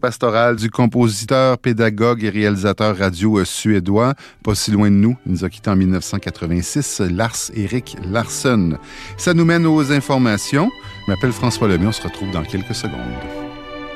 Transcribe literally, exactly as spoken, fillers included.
pastorale du compositeur, pédagogue et réalisateur radio euh, suédois, pas si loin de nous. Il nous a quittés en dix-neuf cent quatre-vingt-six, Lars-Erik Larsson. Ça nous mène aux informations. Je m'appelle François Lemay, on se retrouve dans quelques secondes.